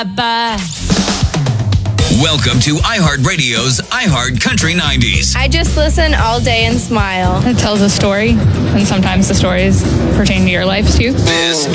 Bye. Welcome to iHeartRadio's iHeart Country 90s. I just listen all day and smile. It tells a story, and sometimes the stories pertain to your life too. This